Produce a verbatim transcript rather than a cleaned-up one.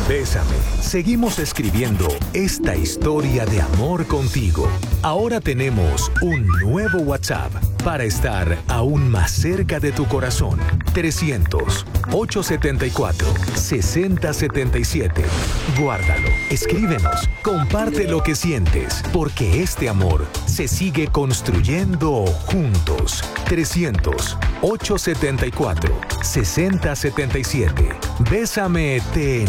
Bésame. Seguimos escribiendo esta historia de amor contigo. Ahora tenemos un nuevo WhatsApp para estar aún más cerca de tu corazón. trescientos, ochocientos setenta y cuatro, sesenta setenta y siete. Guárdalo, escríbenos, comparte lo que sientes, porque este amor se sigue construyendo juntos. trescientos, ochocientos setenta y cuatro, sesenta setenta y siete. Bésame te